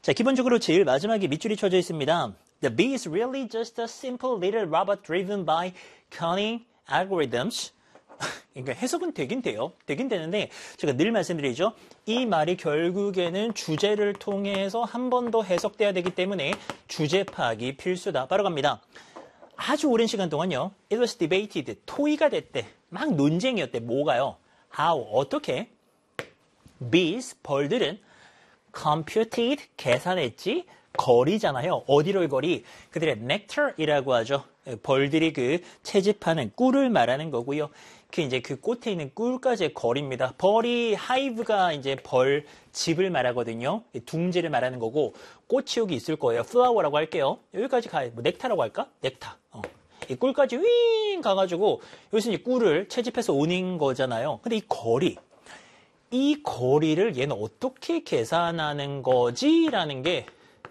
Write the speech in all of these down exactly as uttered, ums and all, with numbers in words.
자, 기본적으로 제일 마지막에 밑줄이 쳐져 있습니다. The bee is really just a simple little robot driven by cunning algorithms. 그러니까 해석은 되긴 돼요. 되긴 되는데 제가 늘 말씀드리죠. 이 말이 결국에는 주제를 통해서 한 번 더 해석돼야 되기 때문에 주제 파악이 필수다. 바로 갑니다. 아주 오랜 시간 동안요. It was debated. 토의가 됐대. 막 논쟁이었대. 뭐가요? How? 어떻게? Bees, 벌들은 computed, 계산했지. 거리잖아요. 어디로의 거리? 그들의 nectar이라고 하죠. 벌들이 그 채집하는 꿀을 말하는 거고요. 그 이제 그 꽃에 있는 꿀까지의 거리입니다. 벌이 하이브가 이제 벌 집을 말하거든요. 둥지를 말하는 거고 꽃이 여기 있을 거예요. 플라워라고 할게요. 여기까지 가요. 뭐 넥타라고 할까? 넥타. 어. 이 꿀까지 윙 가가지고 여기서 이제 꿀을 채집해서 오는 거잖아요. 근데 이 거리, 이 거리를 얘는 어떻게 계산하는 거지라는 게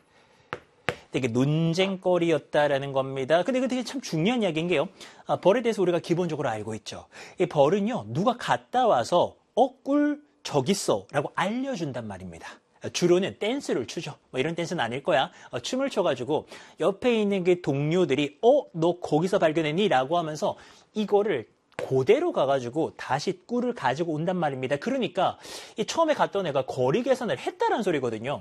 되게 논쟁거리였다라는 겁니다. 근데 그게 참 중요한 이야기인 게요. 아, 벌에 대해서 우리가 기본적으로 알고 있죠. 이 벌은요, 누가 갔다 와서 어, 꿀 저기 있어 라고 알려준단 말입니다. 주로는 댄스를 추죠. 뭐 이런 댄스는 아닐 거야. 어, 춤을 춰가지고 옆에 있는 그 동료들이 어, 너 거기서 발견했니? 라고 하면서 이거를 그대로 가가지고 다시 꿀을 가지고 온단 말입니다. 그러니까 이 처음에 갔던 애가 거리 계산을 했다는 소리거든요.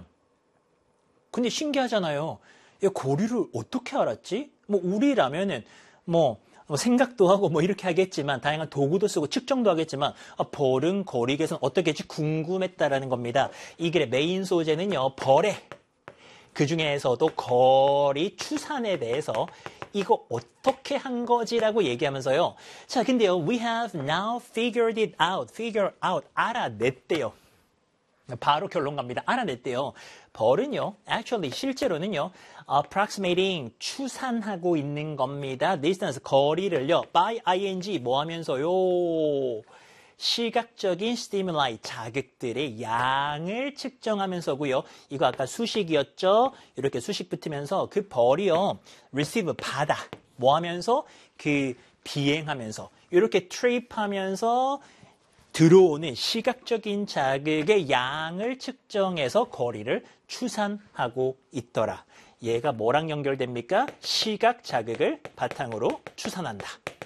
근데 신기하잖아요. 야, 거리를 어떻게 알았지? 뭐 우리라면은 뭐 생각도 하고 뭐 이렇게 하겠지만 다양한 도구도 쓰고 측정도 하겠지만 아, 벌은 거리 계산 어떻게 했지 궁금했다라는 겁니다. 이 글의 메인 소재는요. 벌에 그 중에서도 거리 추산에 대해서 이거 어떻게 한 거지라고 얘기하면서요. 자, 근데요. We have now figured it out. figure out. 알아냈대요. 바로 결론 갑니다. 알아냈대요. 벌은요, actually, 실제로는요, approximating, 추산하고 있는 겁니다. distance, 거리를요, by ing, 뭐 하면서요, 시각적인 stimuli, 자극들의 양을 측정하면서고요. 이거 아까 수식이었죠? 이렇게 수식 붙으면서 그 벌이요, receive, 받아, 뭐 하면서, 그 비행하면서, 이렇게 trip 하면서, 들어오는 시각적인 자극의 양을 측정해서 거리를 추산하고 있더라. 얘가 뭐랑 연결됩니까? 시각 자극을 바탕으로 추산한다.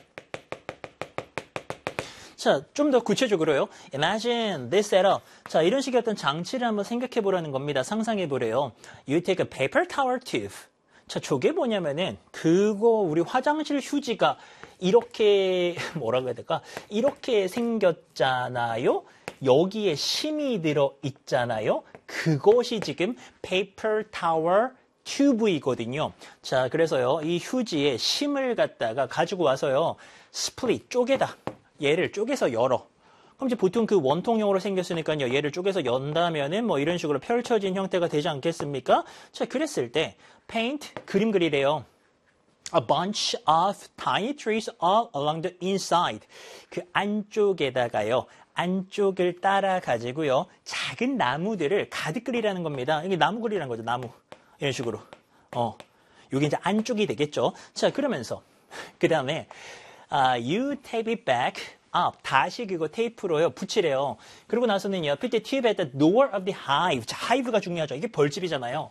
자, 좀 더 구체적으로요. Imagine this setup. 자, 이런 식의 어떤 장치를 한번 생각해 보라는 겁니다. 상상해 보래요. You take a paper towel tube. 자, 저게 뭐냐면은 그거 우리 화장실 휴지가 이렇게 뭐라고 해야 될까? 이렇게 생겼잖아요. 여기에 심이 들어 있잖아요. 그것이 지금 paper towel tube이거든요. 자, 그래서요. 이 휴지에 심을 갖다가 가지고 와서요. split 쪼개다. 얘를 쪼개서 열어. 그럼 이제 보통 그 원통형으로 생겼으니까요. 얘를 쪼개서 연다면은 뭐 이런 식으로 펼쳐진 형태가 되지 않겠습니까? 자, 그랬을 때 paint 그림 그리래요. A bunch of tiny trees all along the inside. 그 안쪽에다가요. 안쪽을 따라 가지고요. 작은 나무들을 가득 그리라는 겁니다. 이게 나무 그리라는 거죠. 나무. 이런 식으로. 어. 요게 이제 안쪽이 되겠죠. 자, 그러면서 그 다음에 uh, you tape it back up. 다시 그거 테이프로요. 붙이래요. 그러고 나서는요. Put the tube at the door of the hive. 자, 하이브가 중요하죠. 이게 벌집이잖아요.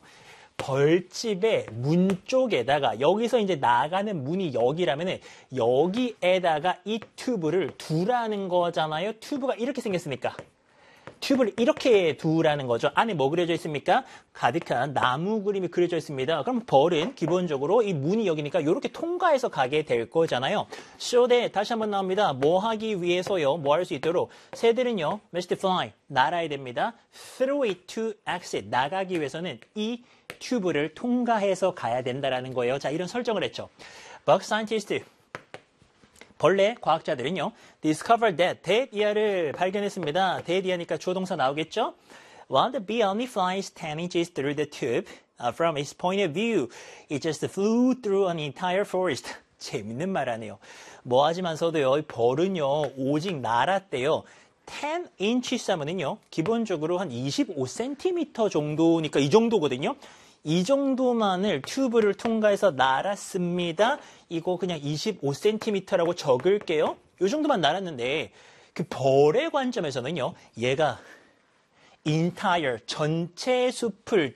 벌집의 문 쪽에다가 여기서 이제 나가는 문이 여기라면은 여기에다가 이 튜브를 두라는 거잖아요. 튜브가 이렇게 생겼으니까 튜브를 이렇게 두라는 거죠. 안에 뭐 그려져 있습니까? 가득한 나무 그림이 그려져 있습니다. 그럼 벌은 기본적으로 이 문이 여기니까 이렇게 통과해서 가게 될 거잖아요. So that 다시 한번 나옵니다. 뭐 하기 위해서요? 뭐 할 수 있도록 새들은요. must fly 날아야 됩니다. Through it to exit 나가기 위해서는 이 튜브를 통과해서 가야 된다라는 거예요. 자, 이런 설정을 했죠. Bug scientist 벌레 과학자들은요. discovered that 대디아를 발견했습니다. 대디아니까 조동사 나오겠죠? While the bee only flies ten inches through the tube, uh, from its point of view, it just flew through an entire forest. 재밌는 말 하네요. 뭐 하지만서도요. 벌은요. 오직 날았대요. ten inches 하면은요. 기본적으로 한 이십오 센티미터 정도니까 이 정도거든요. 이 정도만을 튜브를 통과해서 날았습니다. 이거 그냥 이십오 센티미터라고 적을게요. 이 정도만 날았는데 그 벌의 관점에서는요. 얘가 entire 전체 숲을